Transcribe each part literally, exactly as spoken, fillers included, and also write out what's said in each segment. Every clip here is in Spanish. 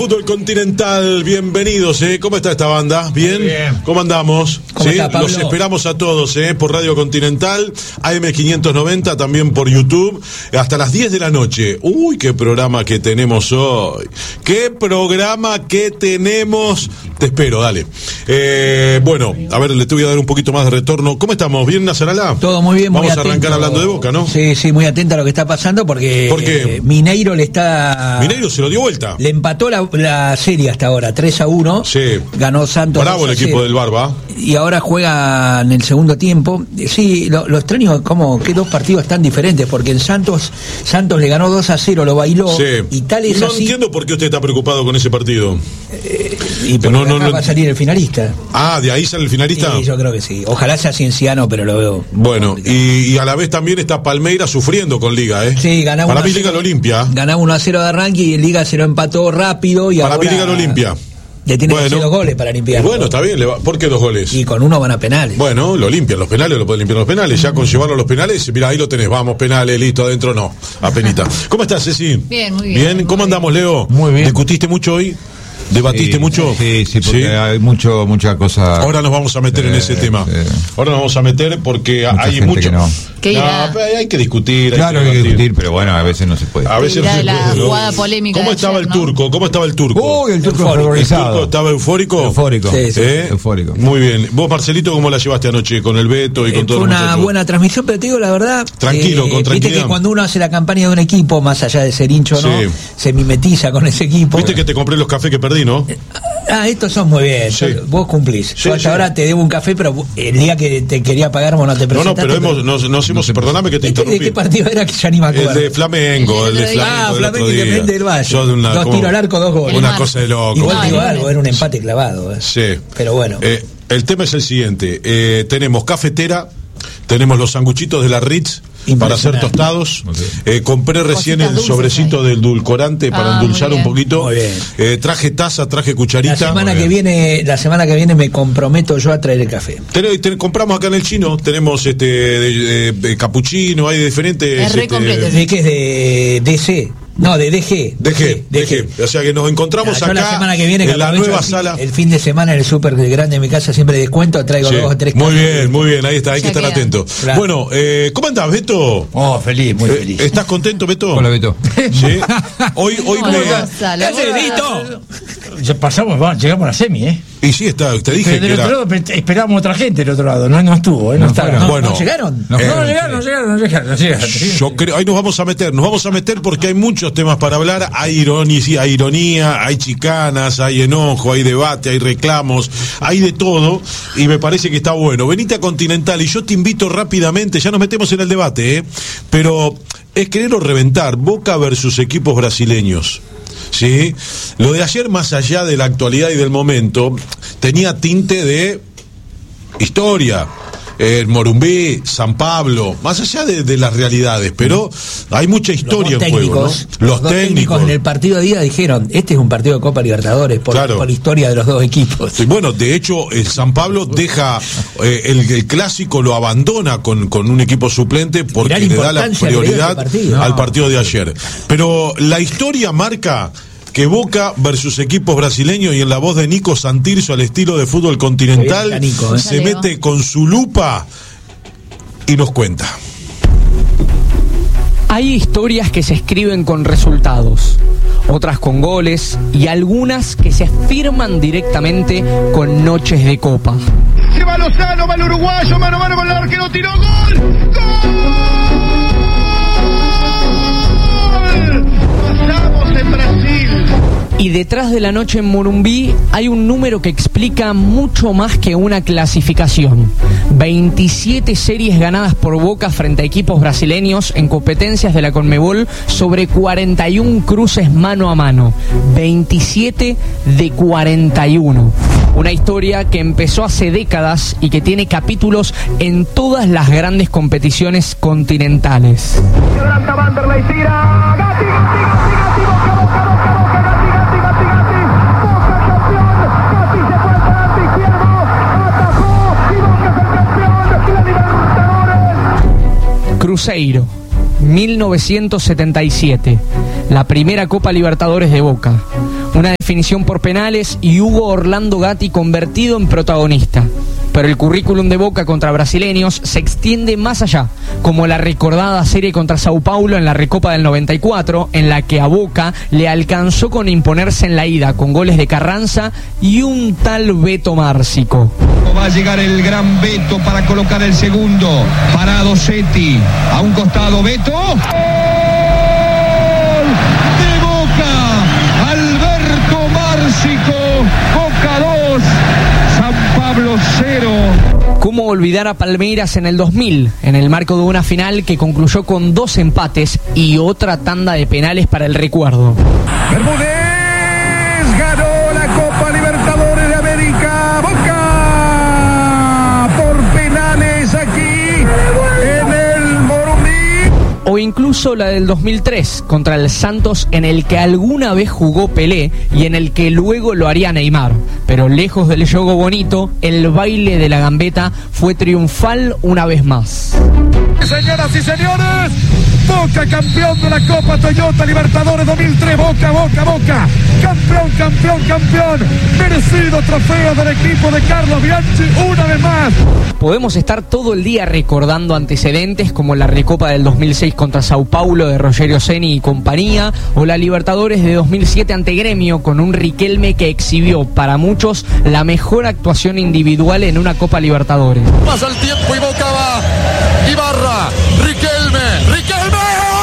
Fútbol Continental, bienvenidos, ¿eh? ¿Cómo está esta banda? ¿Bien? Muy bien. ¿Cómo andamos? ¿Cómo ¿Sí? está, Pablo? Los esperamos a todos, ¿eh? Por Radio Continental, A M quinientos noventa, también por YouTube, hasta las diez de la noche. Uy, qué programa que tenemos hoy. Qué programa que tenemos. Te espero, dale. Eh, bueno, a ver, le te voy a dar un poquito más de retorno. ¿Cómo estamos? ¿Bien, Nasaralá? Todo muy bien, muy Vamos a arrancar atento. hablando de Boca, ¿no? Sí, sí, muy atento a lo que está pasando porque ¿Por qué? eh, Mineiro le está... Mineiro se lo dio vuelta. Le empató la, la serie hasta ahora, tres a uno. Sí. Ganó Santos. Bravo el dos a equipo cero. del Barba. Y ahora juega en el segundo tiempo. Sí, lo, lo extraño es como que dos partidos tan diferentes, porque en Santos Santos le ganó dos a cero, lo bailó. Sí. Y tal es no así. entiendo por qué usted está preocupado con ese partido. Eh, y porque No, no, acá no. va a salir el finalista. Ah, ¿de ahí sale el finalista? Sí, yo creo que sí. Ojalá sea Cienciano, pero lo veo. Bueno, y, y a la vez también está Palmeiras sufriendo con Liga, ¿eh? Sí, ganaba Para uno a mí cero. Liga lo limpia. Ganaba uno a cero de arranque y en Liga se lo empató rápido. Y Para ahora mí Liga lo limpia. Le tiene Bueno. que hacer dos goles para limpiar. Y bueno, está bien. Le va- ¿Por qué dos goles? Y con uno van a penales. Bueno, lo limpian los penales, lo pueden limpiar los penales. Ya con llevarlo a los penales, mira, ahí lo tenés. Vamos, penales, listo, adentro no. Apenita. ¿Cómo estás, Ceci? Bien, muy bien. ¿Bien? Muy ¿Cómo bien. andamos, Leo? Muy bien. ¿Discutiste mucho hoy? ¿Debatiste Sí, mucho? Sí, sí, porque ¿Sí? hay mucho, mucha cosa. Ahora nos vamos a meter en Sí, ese tema. sí. Ahora nos vamos a meter porque Mucha hay gente mucho. que no. ¿Qué irá? No, pero hay que discutir. Claro, hay que debatir. discutir, pero bueno, a veces no se puede. A veces Irá no se de la puede, ¿no? jugada polémica ¿Cómo de estaba ayer, el ¿no? turco? ¿Cómo estaba el turco? Uy, el turco Eufórico. ¿El favorizado. turco estaba eufórico? Eufórico. Sí, sí. ¿Eh? Eufórico. Muy bien. ¿Vos, Marcelito, cómo la llevaste anoche con el Beto y con Eh, todo fue el una muchacho? buena transmisión, pero te digo la verdad. Tranquilo, con Viste tranquilidad. que cuando uno hace la campaña de un equipo, más allá de ser hincho o no, Sí. se mimetiza con ese equipo. Viste que te compré los cafés que perdí, ¿no? Ah, estos son muy bien. Sí. Vos cumplís. Sí, Yo hasta sí. ahora te debo un café, pero el día que te quería pagar vos no te No, no, presentaste. pero hemos, nos, nos hemos, perdóname que te ¿Este interrumpí. ¿De qué partido era que ya ni me acuerdo? El de Flamengo, el de Flamengo. Ah, del Flamengo otro día. Independiente del Valle. Yo de una- Dos como- tiros al arco, dos goles. Una El cosa de loco. Igual No, te digo el algo, lunes. era un empate clavado. eh. Sí. Pero bueno. Eh, el tema es el siguiente. Eh, tenemos cafetera, tenemos los sanguchitos de la Ritz para ser Impresionante. tostados. Ok. Eh, compré recién Cositas el dulces sobrecito ahí. del dulcorante para Ah, muy endulzar un bien. poquito. Muy bien. Eh, traje taza, traje cucharita. La semana Muy que bien. viene, la semana que viene me comprometo yo a traer el café. Ten- ten- compramos acá en el chino, tenemos este de, de- de capuchino, hay diferentes. Es re este, completo. ¿De qué es? De D C. No, de D G. D G, D G. O sea que nos encontramos Nah, yo acá la semana que viene, que en la aprovecho nueva el fin- sala. El fin de semana en el súper grande de mi casa siempre de descuento, traigo Sí. dos o tres Muy cafés. bien, muy bien, ahí está, hay Ya que estar queda. atento. Claro. Bueno, eh, ¿cómo andás, Beto? Oh, feliz, muy Eh, feliz. ¿Estás contento, Beto? Hola, Beto. Sí. Hoy, hoy No, me. Gonzalo, ¿Qué haces, Gonzalo. Vito? Ya pasamos, va, llegamos a la semi, ¿eh? Y sí, está, te dije Pero que del era. otro lado pe- esperábamos otra gente del otro lado, no, no estuvo, ¿eh? No, No está. fueron. No, Bueno. ¿No llegaron? No, no, fueron llegaron, no ustedes. llegaron, no llegaron, no llegaron. Yo creo, ahí nos vamos a meter, nos vamos a meter porque hay muchos temas para hablar, hay ironía, hay ironía, hay chicanas, hay enojo, hay debate, hay reclamos, hay de todo, y me parece que está bueno. Venite a Continental y yo te invito rápidamente, ya nos metemos en el debate, ¿eh? Pero es querer o reventar, Boca versus equipos brasileños. ¿Sí? Lo de ayer, más allá de la actualidad y del momento, tenía tinte de historia. Eh, Morumbí, San Pablo, más allá de, de las realidades, pero hay mucha historia Los en juego, ¿no? técnicos, Los dos técnicos. en el partido de día dijeron, este es un partido de Copa Libertadores por, Claro. por la historia de los dos equipos. Y bueno, de hecho, el San Pablo deja eh, el, el clásico, lo abandona con, con un equipo suplente porque Mirá la le da la importancia que le dio prioridad este partido. al No. partido de ayer. Pero la historia marca que Boca versus equipos brasileños, y en la voz de Nico Santirso al estilo de fútbol continental, Qué bien está Nico, ¿eh? se Leo. mete con su lupa y nos cuenta. Hay historias que se escriben con resultados, otras con goles y algunas que se afirman directamente con noches de copa. Se va Lozano, va el uruguayo, mano a mano con el arquero, tiró gol. ¡Gol! Pasamos en Brasil. Y detrás de la noche en Morumbí hay un número que explica mucho más que una clasificación. veintisiete series ganadas por Boca frente a equipos brasileños en competencias de la Conmebol sobre cuarenta y uno cruces mano a mano. veintisiete de cuarenta y uno. Una historia que empezó hace décadas y que tiene capítulos en todas las grandes competiciones continentales. Adelanta Vanderlei, tira. Gatti, Gatti, Gatti, Gatti, Boca, Boca, Boca, Boca, Gatti, Gatti, Gatti, Gatti. Boca campeón. Gatti se fue al volante izquierdo. Atajó y Boca es el campeón de la Libertadores. Cruzeiro, mil novecientos setenta y siete, la primera Copa Libertadores de Boca. una definición por penales y Hugo Orlando Gatti convertido en protagonista. Pero el currículum de Boca contra brasileños se extiende más allá, como la recordada serie contra Sao Paulo en la Recopa del noventa y cuatro, en la que a Boca le alcanzó con imponerse en la ida con goles de Carranza y un tal Beto Márcico. Va a llegar el gran Beto para colocar el segundo. Parado Seti, a un costado Beto. ¡Gol de Boca! Alberto Márcico, Boca dos, San Pablo cero. ¿Cómo olvidar a Palmeiras en el dos mil, en el marco de una final que concluyó con dos empates y otra tanda de penales para el recuerdo? Bermúdez ganó la Copa Libertadores de América. Boca por penales aquí en el Morumbi. O incluso la del dos mil tres contra el Santos, en el que alguna vez jugó Pelé y en el que luego lo haría Neymar. Pero lejos del juego bonito, el baile de la gambeta fue triunfal una vez más. Señoras y señores, Boca campeón de la Copa Toyota Libertadores dos mil tres. Boca, Boca, Boca. Campeón, campeón, campeón. Merecido trofeo del equipo de Carlos Bianchi una vez más. Podemos estar todo el día recordando antecedentes como la Recopa del dos mil seis contra Sao Paulo de Rogerio Ceni y compañía, o la Libertadores de dos mil siete ante Gremio con un Riquelme que exhibió para muchos la mejor actuación individual en una Copa Libertadores. Pasa el tiempo y Boca va. Ibarra, Riquelme, Riquelme.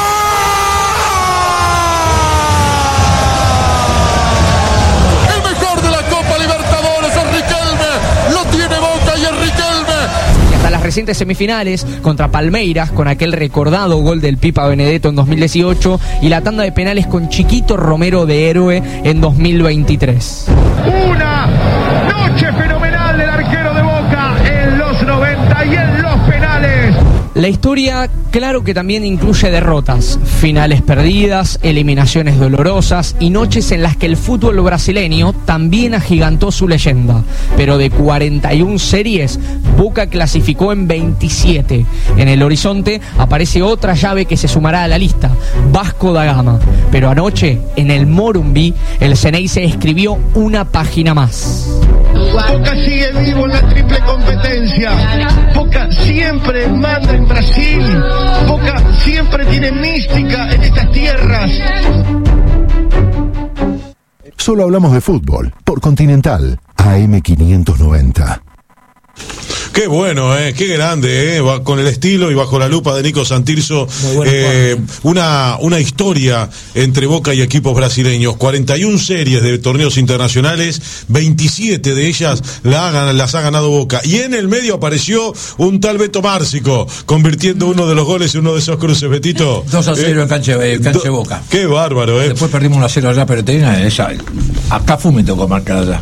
El mejor de la Copa Libertadores es Riquelme. Lo tiene Boca y es Riquelme. Y hasta las recientes semifinales contra Palmeiras con aquel recordado gol del Pipa Benedetto en dos mil dieciocho y la tanda de penales con Chiquito Romero de héroe en dos mil veintitrés. Una noche fenomenal del arquero de Boca en los noventa y en los penales. La historia, claro que también incluye derrotas, finales perdidas, eliminaciones dolorosas y noches en las que el fútbol brasileño también agigantó su leyenda. Pero de cuarenta y una series, Boca clasificó en veintisiete. En el horizonte aparece otra llave que se sumará a la lista, Vasco da Gama. Pero anoche, en el Morumbi, el Ceneice escribió una página más. Boca sigue vivo en la triple competencia. Boca siempre manda en Brasil. Boca siempre tiene mística en estas tierras. Solo hablamos de fútbol por Continental A M quinientos noventa. Qué bueno, eh, qué grande, eh, va con el estilo y bajo la lupa de Nico Santirso, eh, una, una historia entre Boca y equipos brasileños, cuarenta y una series de torneos internacionales, veintisiete de ellas la ha, las ha ganado Boca, y en el medio apareció un tal Beto Márcico, convirtiendo uno de los goles en uno de esos cruces, Betito. dos a cero eh, en cancha, eh, cancha de Boca. Qué bárbaro, eh. Después perdimos uno a cero allá, pero tenía esa. Acá Fu me tocó marcar allá.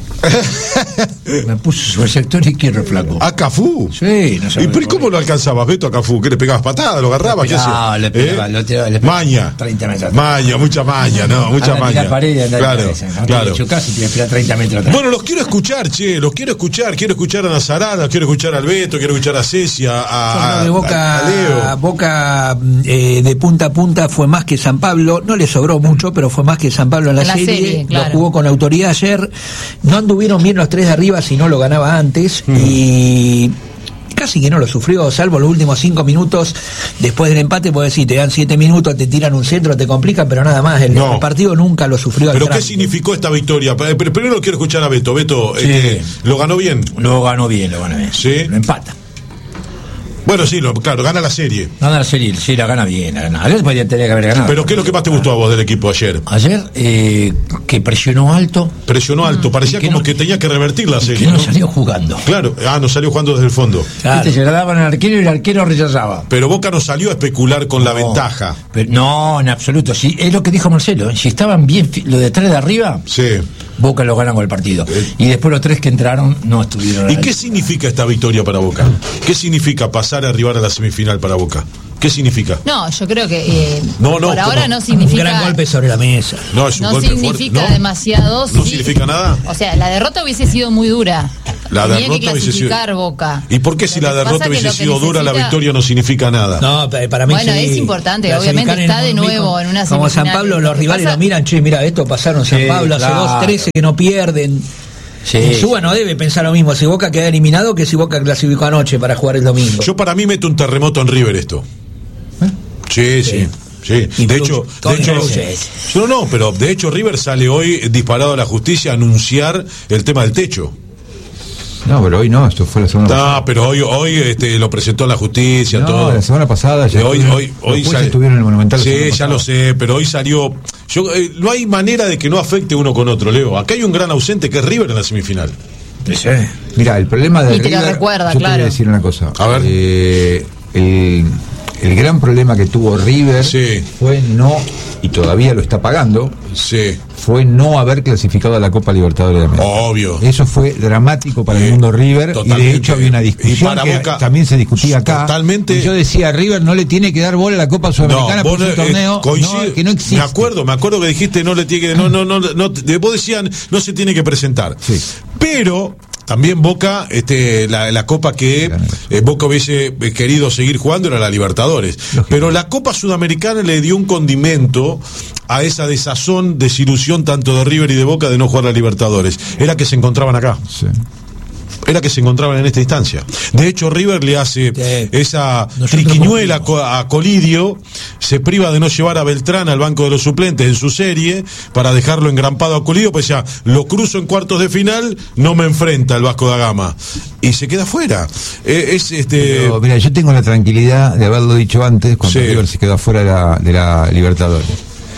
Me puso sobre el sector izquierdo el flaco. ¿A Cafú? Sí, no sé. ¿Y pero cómo lo alcanzabas, Beto, a Cafú? ¿Qué le pegabas patadas? ¿Lo agarrabas? No, le pegaba, ¿Eh? lo tiraba, le pegaba Maña. treinta metros. Maña, mucha maña, ¿no? Mucha Anda a maña. tirar pared, anda a claro, tirar esa, ¿no? claro. Te chocás y te tiras treinta metros atrás. Bueno, los quiero escuchar, che, los quiero escuchar. Quiero escuchar a Nazarana, quiero escuchar a Alberto, quiero escuchar a Cecia, a, a, de Boca, a Leo. Boca eh, de punta a punta fue más que San Pablo, no le sobró mucho, pero fue más que San Pablo en la, en la serie, serie claro. Lo jugó con autoridad ayer, no anduvieron bien los tres de arriba si no lo ganaba antes, mm. y casi que no lo sufrió, salvo los últimos cinco minutos después del empate, puedes decir, te dan siete minutos, te tiran un centro, te complican, pero nada más, el, no. el partido nunca lo sufrió. ¿Pero qué significó esta victoria? Pero primero quiero escuchar a Beto. Beto, sí. eh, ¿lo ganó bien? Lo ganó bien, lo ganó bien. Sí. Lo empata. Bueno, sí, lo, claro, gana la serie. Gana la serie, sí, la gana bien. La gana. Ayer podría tener que haber ganado. ¿Pero qué es lo que más te gustó a vos del equipo ayer? Ayer, eh, que presionó alto. Presionó alto, parecía que como no, que tenía que revertir la serie. Que no, ¿no? salió jugando. Claro, ah, no salió jugando desde el fondo. Claro. Este, se la daban al arquero y el arquero rechazaba. Pero Boca no salió a especular con no, la ventaja. Pero, no, en absoluto. Sí, es lo que dijo Marcelo. ¿eh? Si estaban bien los de tres de arriba, sí. Boca lo ganan con el partido. Eh. Y después los tres que entraron no estuvieron. ¿Y qué significa esta victoria para Boca? ¿Qué significa pasar a arribar a la semifinal para Boca? ¿Qué significa? No, yo creo que eh, no, no, por ahora ¿cómo? no significa. Un gran golpe sobre la mesa. No, es un no golpe significa fuerte. ¿No? demasiado. ¿No sí. significa nada? O sea, la derrota hubiese sido muy dura. La Tenía derrota que hubiese sido... clasificar Boca. ¿Y por qué si la derrota hubiese sido dura, la victoria no significa nada? No, para mí Bueno, sí, es importante, clasificar obviamente está de en Morumbí nuevo con- en una Como San semifinal. Pablo, los Lo que rivales pasa- lo miran, che, mira, esto pasaron San Sí, Pablo hace claro. dos trece que no pierden. Sí. Insúa no debe pensar lo mismo si Boca queda eliminado que si Boca clasificó anoche para jugar el domingo. Yo para mí meto un terremoto en River esto. Sí, sí. Sí, Y de Plus, hecho, todo de hecho, influye. no, no, pero de hecho River sale hoy disparado a la justicia a anunciar el tema del techo. No, pero hoy no, esto fue la semana pasada. No, pero hoy, hoy este, lo presentó en la justicia, No, todo. la semana pasada ya Eh, hoy, estuvieron- hoy, los hoy jueces sal- estuvieron en el Monumental la Sí, semana ya pasada. lo sé, pero hoy salió. Yo, eh, no hay manera de que no afecte uno con otro, Leo. Acá hay un gran ausente que es River en la semifinal. Mira, el problema de Y te lo River, recuerda, yo te claro. voy a decir una cosa. A ver. Eh, el, el gran problema que tuvo River Sí. fue no, y todavía lo está pagando, Sí, fue no haber clasificado a la Copa Libertadores de América. obvio. Eso fue dramático para Eh, el mundo River, y totalmente. de hecho había una Y discusión para que Boca, también se discutía acá. totalmente. Y yo decía, River no le tiene que dar bola a la Copa Sudamericana vos por un no, eh, torneo coincide- no, que no existe. Me acuerdo, me acuerdo que dijiste no le tiene que, no, no, no, no, de- vos decían no se tiene que presentar. Sí. Pero también Boca, este, la, la copa que eh, Boca hubiese eh, querido seguir jugando era la Libertadores. Pero la Copa Sudamericana le dio un condimento a esa desazón, desilusión tanto de River y de Boca de no jugar la Libertadores. Era que se encontraban acá. Sí. Era que se encontraban en esta instancia. De hecho, River le hace Sí. esa Nosotros triquiñuela hemos- co- a Colidio, se priva de no llevar a Beltrán al banco de los suplentes en su serie para dejarlo engrampado a Colidio, pues ya lo cruzo en cuartos de final, no me enfrenta el Vasco da Gama y se queda fuera. Eh, es este Pero, mira, yo tengo la tranquilidad de haberlo dicho antes cuando Sí. River se quedó afuera de la, de la Libertadores.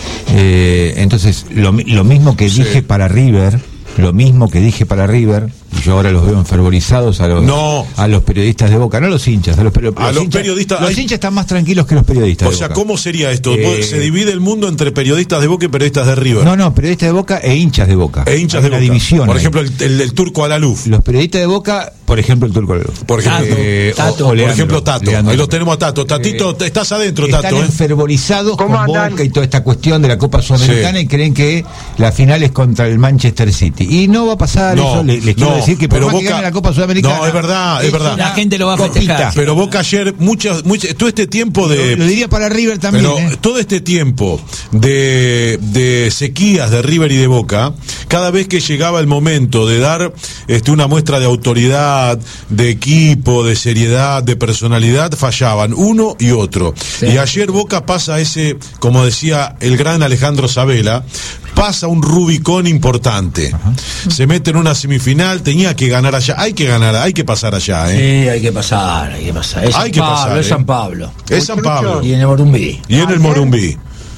Eh, entonces, lo, mi- lo mismo que Sí. dije para River, lo mismo que dije para River, y yo ahora los veo enfervorizados a los, No. a los periodistas de Boca, no a los hinchas, a los, pero- A los hinchas, periodistas- los hay- hinchas están más tranquilos que los periodistas. o de sea, Boca. ¿cómo sería esto? Eh, Se divide el mundo entre periodistas de Boca y periodistas de River. No, no, periodistas de Boca e hinchas de Boca. E hinchas Hay de una Boca. división. Por ahí. ejemplo, el, el, el turco Alaluf. los periodistas de Boca, por ejemplo, el turco Alaluf. Por ejemplo, Tato, eh, Tato. o- o por Leandro, ejemplo, Tato. Leandro. Ahí lo tenemos a Tato. Tatito, estás adentro, Están Tato. ¿eh? enfervorizados con ¿Cómo andan? Boca y toda esta cuestión de la Copa Sudamericana Sí. y creen que la final es contra el Manchester City. Y no va a pasar eso. Les, les quiero no, decir que por pero más que Boca- gane la Copa Sudamericana. No, es verdad, es verdad. La gente lo va a Copita. festejar. Pero Boca ayer, muchas, muchas, todo este tiempo de. Lo, lo diría para River también. Pero ¿eh? todo este tiempo de, de sequías de River y de Boca, cada vez que llegaba el momento de dar este, una muestra de autoridad, de equipo, de seriedad, de personalidad, fallaban uno y otro. Y ayer Boca pasa ese, como decía el gran Alejandro Sabela, pasa un Rubicón importante. Se mete en una semifinal, tenía que ganar allá, hay que ganar, hay que pasar allá, ¿eh? Sí, hay que pasar, hay que pasar. Es Hay San que Pablo, pasar, es ¿eh? San Pablo. Es San Pablo. Y en el Morumbí. Y en el Morumbí.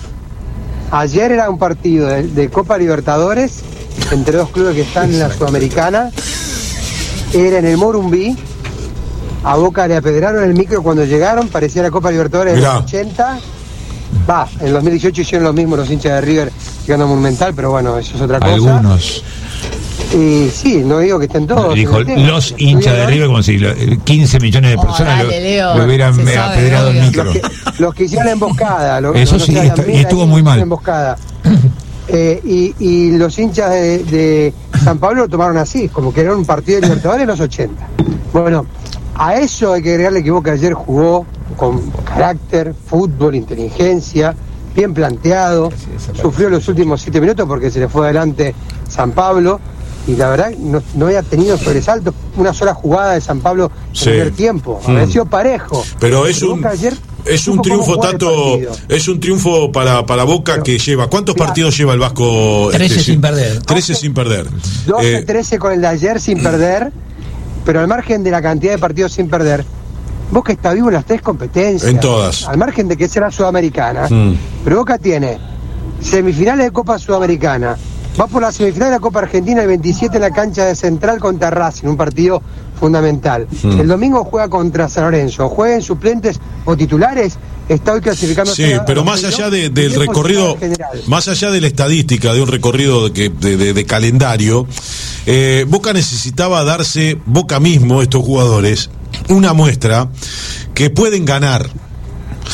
Ayer era un partido de, de Copa Libertadores entre dos clubes que están en la Sudamericana. Era en el Morumbí. A Boca le apedraron el micro cuando llegaron. Parecía la Copa Libertadores de Mirá. los ochenta. Va, en dos mil dieciocho hicieron lo mismo los hinchas de River llegando a Monumental, pero bueno, eso es otra cosa. Algunos. Y sí, no digo que estén todos. Dijo en el tema. los hinchas de ¿Estuvieron? River como si lo- quince millones de Oh, personas dale, lo, Leo, lo hubieran se eh, sabe, apedrado el obvio. micro. Los que, los que hicieron la emboscada. Lo- Eso no sí, sean esto- y miras estuvo que muy hicieron mal. la emboscada. Eh, y, y los hinchas de, de San Pablo lo tomaron así, como que era un partido de Libertadores de los ochenta. Bueno, a eso hay que agregarle que Boca ayer jugó con carácter, fútbol, inteligencia, bien planteado, sufrió los últimos siete minutos porque se le fue adelante San Pablo, y la verdad no, no había tenido sobresalto, una sola jugada de San Pablo en Sí. el primer tiempo, Mm. pareció parejo. Pero es un Boca ayer es un supo cómo triunfo jugar el Tato, partido. es un triunfo para para Boca Pero- que lleva. ¿Cuántos Mira, partidos lleva el Vasco? trece este, sin perder. trece sin perder. doce Eh, trece con el de ayer sin perder, pero al margen de la cantidad de partidos sin perder, Boca está vivo en las tres competencias. En todas. Al margen de que será sudamericana, Mm. pero Boca tiene semifinales de Copa Sudamericana, va por la semifinal de la Copa Argentina el veintisiete en la cancha de Central contra Racing, un partido fundamental. Mm. El domingo juega contra San Lorenzo, jueguen suplentes o titulares, está hoy clasificando. Sí, pero más allá de- del recorrido, más allá de la estadística, de un recorrido de, que- de, de- de calendario, eh, Boca necesitaba darse, Boca mismo, estos jugadores, una muestra que pueden ganar.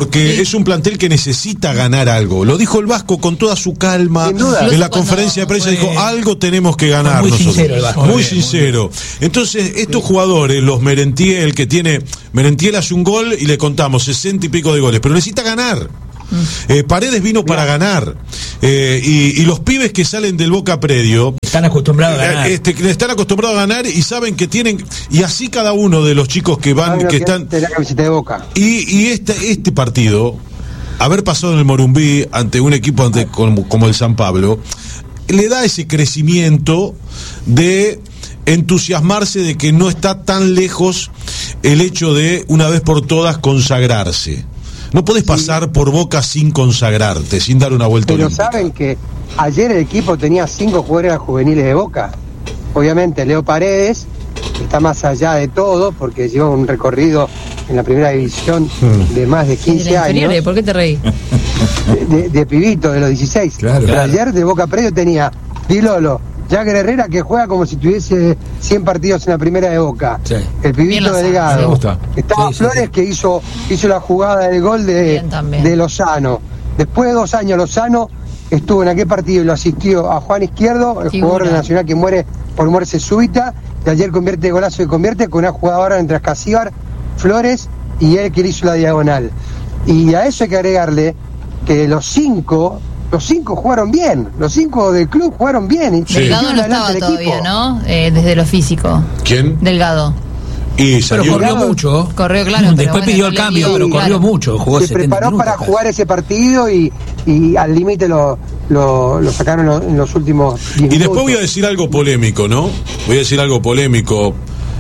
porque es un plantel que necesita ganar algo. Lo dijo el Vasco con toda su calma en la conferencia de prensa, dijo, algo tenemos que ganar muy nosotros. Sincero el Vasco. Muy, muy sincero. Entonces, estos jugadores, los Merentiel, que tiene, Merentiel hace un gol y le contamos sesenta y pico de goles, pero necesita ganar. Eh, Paredes vino para ganar, eh, y, y los pibes que salen del Boca Predio están acostumbrados a ganar, eh, este, están acostumbrados a ganar y saben que tienen, y así cada uno de los chicos que van, que, que están de la camiseta de Boca. y, y este, este partido, haber pasado en el Morumbí ante un equipo ante, como, como el San Pablo, le da ese crecimiento de entusiasmarse de que no está tan lejos el hecho de una vez por todas consagrarse. No podés pasar sí. por Boca sin consagrarte, sin dar una vuelta Pero olímpica. saben que ayer el equipo tenía cinco jugadores juveniles de Boca. Obviamente Leo Paredes está más allá de todo porque lleva un recorrido en la primera división hmm. de más de quince de años. ¿Por qué te reí? De, de, de pibito, de los dieciséis. Claro, Pero claro. ayer de Boca Predio tenía Di Lolo, Jagger Herrera, que juega como si tuviese cien partidos en la primera de Boca. Sí. El pibito Delgado. Me gusta. Estaba sí, Flores, sí. que hizo hizo la jugada del gol de, de Lozano. Después de dos años, Lozano estuvo en aquel partido y lo asistió a Juan Izquierdo, el Figura. jugador de Nacional que muere por muerte súbita. Y ayer convierte golazo y convierte con una jugadora entre Ascasíbar, Flores y él que le hizo la diagonal. Y a eso hay que agregarle que los cinco... Los cinco jugaron bien, los cinco del club jugaron bien. Sí. Delgado no estaba todavía, ¿no? Eh, desde lo físico. ¿Quién? Delgado. Y salió. Pero corrió mucho. Corrió, claro. Después pero bueno, pidió no el cambio, dio, pero claro. corrió mucho. Jugó Se setenta preparó minutos, para casi. jugar ese partido y, y al límite lo, lo, lo sacaron lo, en los últimos diez Y minutos. después voy a decir algo polémico, ¿no? Voy a decir algo polémico.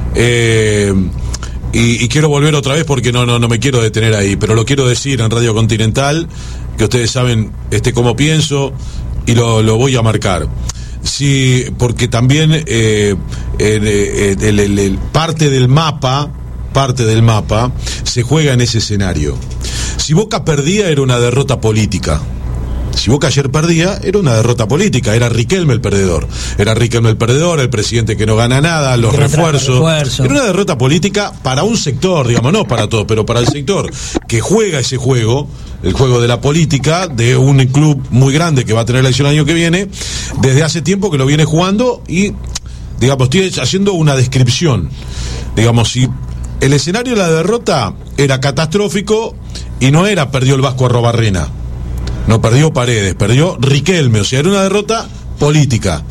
Eh, y, y quiero volver otra vez porque no, no, no me quiero detener ahí, pero lo quiero decir en Radio Continental, que ustedes saben este cómo pienso y lo, lo voy a marcar. Sí, porque también eh, el, el, el, el, parte del mapa, parte del mapa se juega en ese escenario. Si Boca perdía era una derrota política. Si Boca ayer perdía, era una derrota política, era Riquelme el perdedor. Era Riquelme el perdedor, el presidente que no gana nada, los refuerzos. Refuerzo. Era una derrota política para un sector, digamos, no para todos, pero para el sector que juega ese juego, el juego de la política, de un club muy grande que va a tener la elección el año que viene, desde hace tiempo que lo viene jugando y, digamos, estoy haciendo una descripción. Digamos, si el escenario de la derrota era catastrófico y no era perdió el Vasco Arrobarrena. No perdió Paredes, perdió Riquelme, o sea, era una derrota política.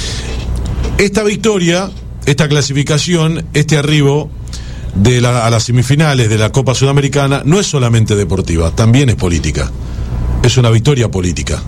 Esta victoria, esta clasificación, este arribo de la, a las semifinales de la Copa Sudamericana no es solamente deportiva, también es política. Es una victoria política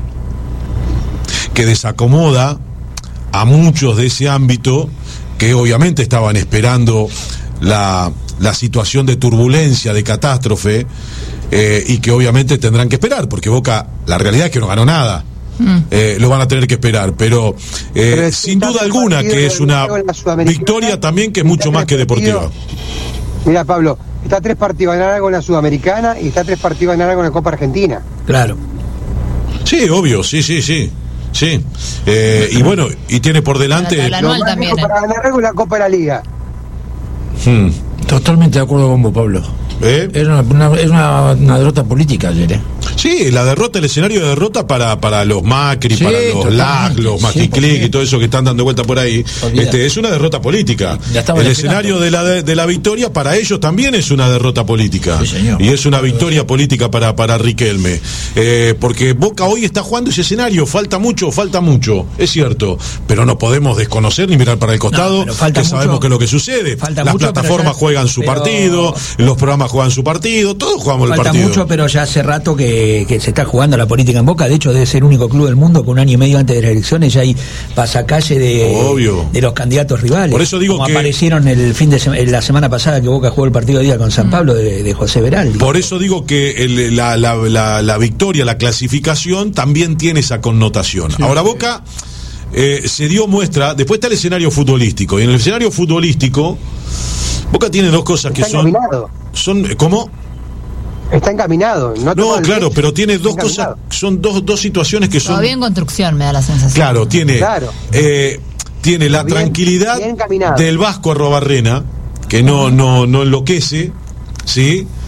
que desacomoda a muchos de ese ámbito que obviamente estaban esperando la, la situación de turbulencia, de catástrofe. Eh, y que obviamente tendrán que esperar, porque Boca, la realidad es que no ganó nada. Mm. Eh, lo van a tener que esperar, pero, eh, pero sin duda alguna que es una victoria también que es mucho más que deportiva. Mira, Pablo, está tres partidos a ganar algo en la Sudamericana y está tres partidos a ganar algo en la Copa Argentina. Claro. Sí, obvio, sí, sí, sí. Sí. Eh, y bueno, y tiene por delante. Lo más también, para ganar algo en la Copa de la Liga. Hmm. Totalmente de acuerdo con vos, Pablo. ¿Eh? Era, una, una, era una, una derrota política ayer, ¿eh? Sí, la derrota, el escenario de derrota para, para los Macri, sí, para los L A C, los Maquiclic y todo eso que están dando vuelta por ahí, este, es una derrota política. El escenario de la, de, de la victoria para ellos también es una derrota política. Sí, y es una victoria política para, para Riquelme. Eh, porque Boca hoy está jugando ese escenario, falta mucho, falta mucho, es cierto, pero no podemos desconocer ni mirar para el costado, no, que mucho, sabemos que es lo que sucede. Las mucho, plataformas ya, juegan su pero... partido, los programas juegan su partido, todos jugamos falta el partido. Falta mucho, pero ya hace rato que, que se está jugando la política en Boca. De hecho, debe ser el único club del mundo que un año y medio antes de las elecciones ya hay pasacalle de, Obvio. de los candidatos rivales. Por eso digo como que aparecieron el fin de sema, la semana pasada que Boca jugó el partido de día con San Pablo de, de José Veraldi. Por eso digo que el, la, la, la, la victoria, la clasificación también tiene esa connotación. Sí. Ahora Boca eh, se dio muestra, después está el escenario futbolístico, y en el escenario futbolístico Boca tiene dos cosas está que son, encaminado. son ¿cómo? Está encaminado. No, no claro, pero tiene dos cosas, son dos, dos situaciones que son... Todavía en construcción, me da la sensación. Claro, tiene, claro. Eh, tiene la bien, tranquilidad bien del Vasco Arrobarrena, que no, no, no enloquece, ¿sí?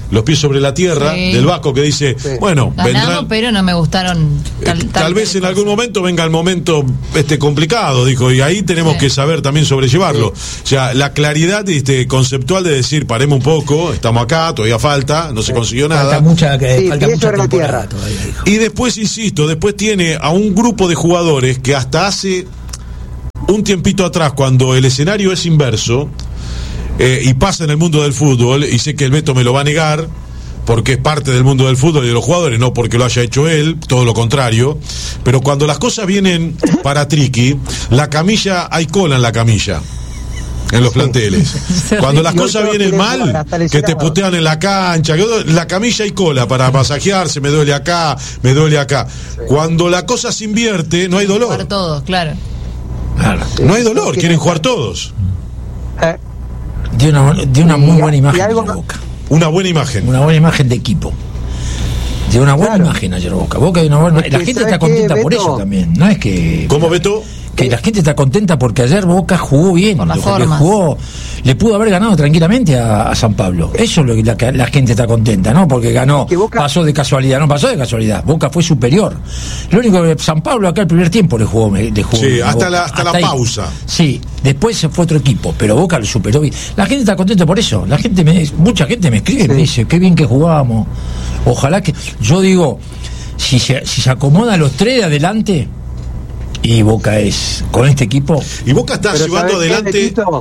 los pies sobre la tierra, Sí. del Vasco, que dice, Sí. bueno, Ganamos, vendrán... pero no me gustaron. Tal, Eh, tal- Tal vez tal en algún cosa. momento venga el momento este complicado, dijo, y ahí tenemos Sí. que saber también sobrellevarlo. O sea, la claridad este, conceptual de decir, paremos un poco, estamos acá, todavía falta, no se consiguió nada. Falta mucha, que, Sí, falta pies mucha sobre la temporada tierra. todavía, dijo. Y después, insisto, después tiene a un grupo de jugadores que hasta hace un tiempito atrás, cuando el escenario es inverso, eh, y pasa en el mundo del fútbol, y sé que el Beto me lo va a negar, porque es parte del mundo del fútbol y de los jugadores, no porque lo haya hecho él, todo lo contrario, pero cuando las cosas vienen para Triqui, la camilla, hay cola en la camilla. En los planteles. Cuando las Y hoy cosas todos vienen quieren jugar, mal, hasta que te lesionados. putean en la cancha, que la camilla y cola para masajearse, me duele acá, me duele acá. Cuando la cosa se invierte, no hay Jugar dolor. todos, claro. Claro. No hay dolor, quieren jugar todos. Eh, De una, de una muy Y- buena y imagen algo- ayer Boca. Una buena imagen. Una buena imagen de equipo. De una buena Claro. imagen ayer Boca. Boca de una buena... Es La que, gente ¿sabes está contenta qué, por Beto? eso también. No es que... ¿Cómo, Beto? Que la gente está contenta porque ayer Boca jugó bien, Por las le formas. jugó, le pudo haber ganado tranquilamente a, a San Pablo. Eso es lo que la, la gente está contenta, ¿no? Porque ganó, Que Boca- pasó de casualidad, no pasó de casualidad. Boca fue superior. Lo único que San Pablo acá el primer tiempo le jugó, le jugó Sí, bien a hasta Boca. la- hasta la ahí. pausa. Sí, después se fue otro equipo, pero Boca lo superó bien. La gente está contenta por eso. La gente me, mucha gente me escribe, Sí. me dice, qué bien que jugábamos. Ojalá que, yo digo, si se, si se acomodan los tres de adelante. Y Boca es, con este equipo, Y Boca está pero llevando ¿sabes qué, adelante. Betito?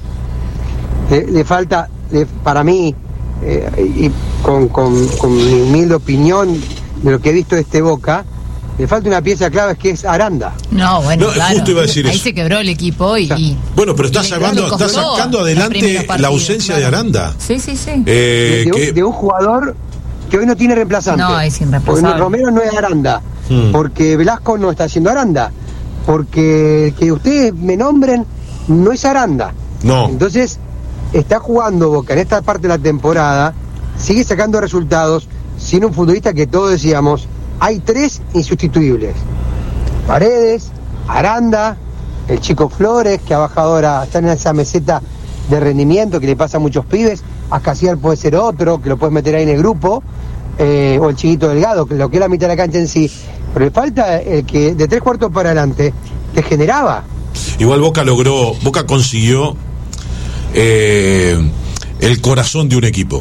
Le, le falta, le- para mí, eh, y con, con, con mi humilde opinión de lo que he visto de este Boca, le falta una pieza clave que es Aranda. No, bueno, No, claro. justo iba a decir Ahí eso. se quebró el equipo y. y- Bueno, pero está, y le salvando, le está costó sacando los adelante primeros la partidos, ausencia de claro. Aranda. Sí, sí, sí. Eh, de, un- que- de un jugador que hoy no tiene reemplazante. No, es Porque irreemplazable. Romero no es Aranda, Hmm. porque Velasco no está haciendo Aranda, porque que ustedes me nombren no es Aranda. No. Entonces, está jugando Boca en esta parte de la temporada, sigue sacando resultados sin un futbolista que todos decíamos, hay tres insustituibles. Paredes, Aranda, el chico Flores, que ha bajado ahora, está en esa meseta de rendimiento que le pasa a muchos pibes, Ascasiar puede ser otro, que lo puedes meter ahí en el grupo, eh, o el chiquito Delgado, que lo que es la mitad de la cancha en sí. Pero le falta el que de tres cuartos para adelante te generaba. Igual Boca logró, Boca consiguió eh, el corazón de un equipo,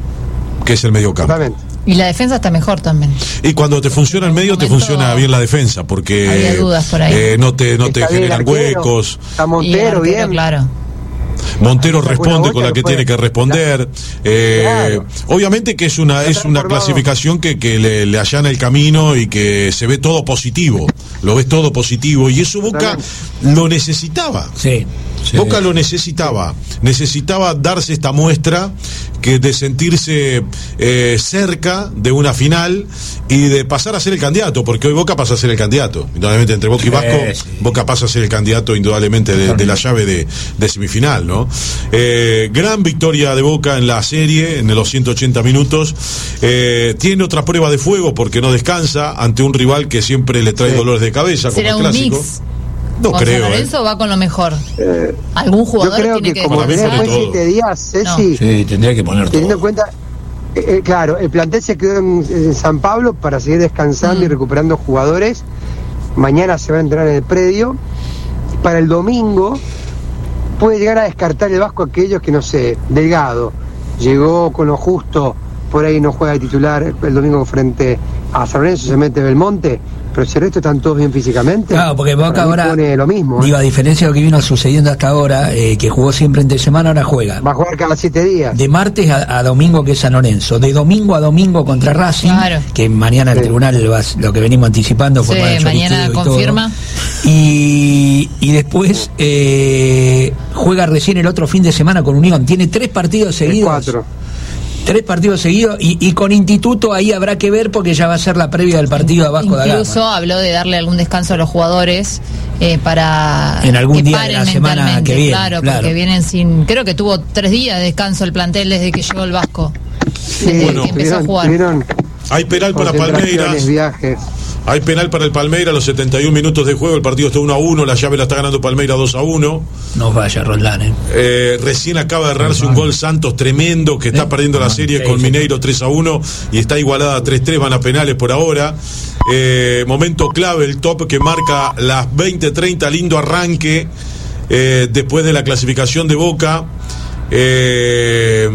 que es el mediocampo. Totalmente. Y la defensa está mejor también. Y cuando te funciona el medio, te momento funciona bien la defensa, porque había dudas por ahí. eh, no te, no te Está bien el generan arquero, huecos. Está Y el Montero, arquero, bien. claro. Montero Sacó una responde vuelta con la que que fue- tiene que responder. Eh, Claro. Obviamente que es una es una clasificación que, que le, le allana el camino y que se ve todo positivo. Lo ves todo positivo. Y eso Boca lo necesitaba. sí. sí. Boca lo necesitaba. Necesitaba darse esta muestra que de sentirse eh, cerca de una final y de pasar a ser el candidato, porque hoy Boca pasa a ser el candidato. Indudablemente entre Boca y Sí, Vasco, sí. Boca pasa a ser el candidato indudablemente de, de la llave de, de semifinal, ¿no? Eh, gran victoria de Boca en la serie, en los ciento ochenta minutos. Eh, tiene otra prueba de fuego porque no descansa ante un rival que siempre le trae Sí. dolores de cabeza, como ¿Será el un clásico. mix? No ¿Con San creo, ¿eh? Lorenzo va con lo mejor? Eh, ¿Algún yo jugador creo tiene que que, como Para mí tenés pone después todo. siete días, Ceci, Sí, tendría que poner teniendo en todo. cuenta, eh, eh, claro, el plantel se quedó en, en San Pablo para seguir descansando Mm. y recuperando jugadores. Mañana se va a entrenar en el predio. Para el domingo puede llegar a descartar el Vasco aquellos que, no sé, Delgado llegó con lo justo, por ahí no juega de titular el domingo frente a San Lorenzo, se mete Belmonte, pero si el resto están todos bien físicamente. Claro, porque Boca para mí ahora, pone lo mismo, ¿eh? digo, a diferencia de lo que vino sucediendo hasta ahora, eh, que jugó siempre entre semana, ahora juega. Va a jugar cada siete días. De martes a, a domingo, que es San Lorenzo. De domingo a domingo contra Racing. Claro. Que mañana el Sí. tribunal, va, lo que venimos anticipando, Sí, forma el mañana estudio y confirma. todo. Y, y después eh, juega recién el otro fin de semana con Unión. Tiene tres partidos El seguidos. cuatro. Tres partidos seguidos. Y, y con Instituto ahí habrá que ver porque ya va a ser la previa del partido de Vasco da Gama. Incluso habló de darle algún descanso a los jugadores eh, para En algún que día de paren la semana mentalmente, que viene, claro, claro. porque vienen sin, creo que tuvo tres días de descanso el plantel desde que llegó el Vasco, desde Bueno, que empezó a Tuvieron- jugar. tuvieron Hay penal para concentraciones, Palmeiras. viajes. Hay penal para el Palmeiras a los setenta y un minutos de juego. El partido está uno a uno. La llave la está ganando Palmeiras dos a uno. No vaya Roldán, ¿eh? Eh, recién acaba de errarse un gol Santos tremendo, que está perdiendo la serie con Mineiro tres a uno y está igualada a tres tres. Van a penales por ahora. Eh, momento clave, el top que marca las veinte treinta. Lindo arranque eh, después de la clasificación de Boca. Eh,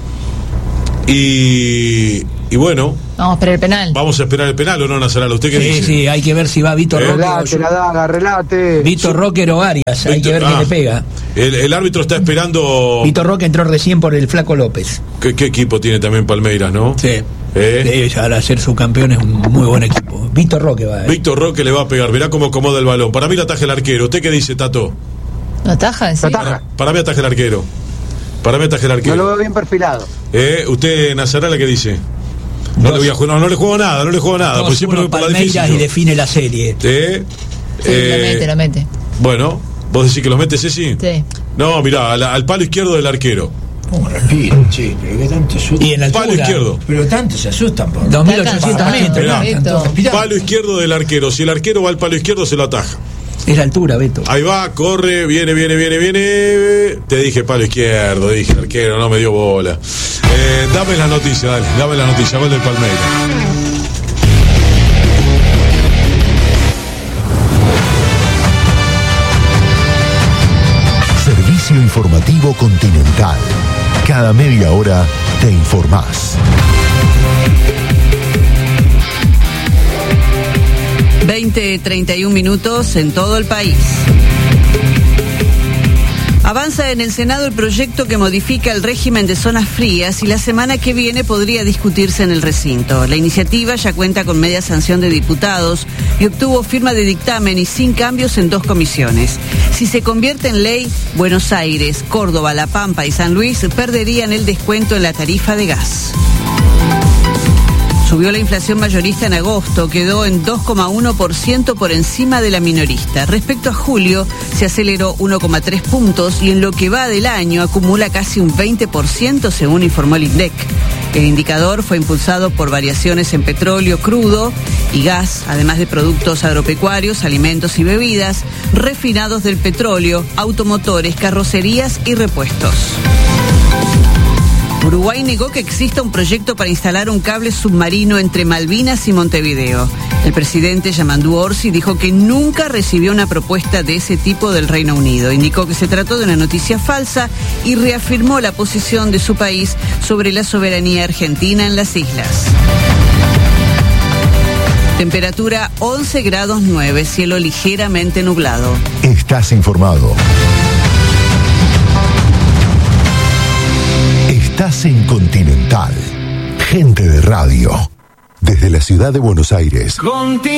y, y bueno, vamos a esperar el penal. Vamos a esperar el penal, ¿o no, Nazaral? ¿Usted qué sí, dice? Sí, hay que ver si va Víctor Eh, Roque. Relate, la daga, relate. Víctor Roque o Arias, hay que ver ah, quién le pega. El, el árbitro está esperando. Víctor Roque entró recién por el Flaco López. ¿Qué, qué equipo tiene también Palmeiras, no? Sí. ¿Eh? Sí, ahora ser subcampeón es un muy buen equipo. Víctor Roque va. ¿eh? Víctor Roque le va a pegar, verá cómo acomoda el balón. Para mí la ataja el arquero. ¿Usted qué dice, Tato? ¿No ataja? Sí. Ataja. Para mí ataja el arquero. Para mí ataja el arquero. No lo veo bien perfilado. ¿Eh? ¿Usted, Nazarala, qué dice? No, le voy a jugar, no, no le juego nada, no le juego nada. Pues siempre voy por la difícil. Palmeiras y define la serie. ¿Eh? Sí, eh, lo mete, lo mete. Bueno, ¿vos decís que lo mete, Ceci? Sí. No, mirá, al, al palo izquierdo del arquero. ¿Cómo respira, che? Pero que tanto asustan. Y en la Palo altura, izquierdo. Pero tanto se asustan por dos mil ochocientos metros. Mirá, Beto. palo izquierdo del arquero. Si el arquero va al palo izquierdo, se lo ataja. Es la altura, Beto. Ahí va, corre, viene, viene, viene, viene. Te dije palo izquierdo, dije arquero, no me dio bola. Eh, dame la noticia, dale, dame la noticia, gol del Palmeiras. Servicio informativo Continental. Cada media hora te informás. veinte treinta y un minutos en todo el país. Avanza en el Senado el proyecto que modifica el régimen de zonas frías y la semana que viene podría discutirse en el recinto. La iniciativa ya cuenta con media sanción de diputados y obtuvo firma de dictamen y sin cambios en dos comisiones. Si se convierte en ley, Buenos Aires, Córdoba, La Pampa y San Luis perderían el descuento en la tarifa de gas. Subió la inflación mayorista en agosto, quedó en dos coma uno por ciento por encima de la minorista. Respecto a julio, se aceleró uno coma tres puntos y en lo que va del año acumula casi un veinte por ciento, según informó el INDEC. El indicador fue impulsado por variaciones en petróleo crudo y gas, además de productos agropecuarios, alimentos y bebidas, refinados del petróleo, automotores, carrocerías y repuestos. Uruguay negó que exista un proyecto para instalar un cable submarino entre Malvinas y Montevideo. El presidente Yamandu Orsi dijo que nunca recibió una propuesta de ese tipo del Reino Unido. Indicó que se trató de una noticia falsa y reafirmó la posición de su país sobre la soberanía argentina en las islas. Temperatura once grados nueve, cielo ligeramente nublado. Estás informado. Estás en Continental. Gente de radio. Desde la ciudad de Buenos Aires. Continental.